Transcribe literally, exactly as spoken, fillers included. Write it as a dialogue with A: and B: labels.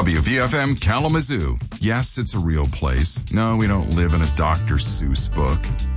A: W V F M Kalamazoo. Yes, it's a real place. No, we don't live in a Doctor Seuss book.